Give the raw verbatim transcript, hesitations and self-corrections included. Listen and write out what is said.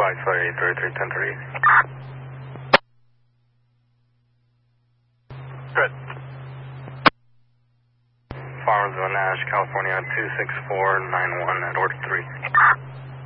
five, sorry, eight three three, ten three. Good. Farmersville, Nash, California, two six four nine one at order three.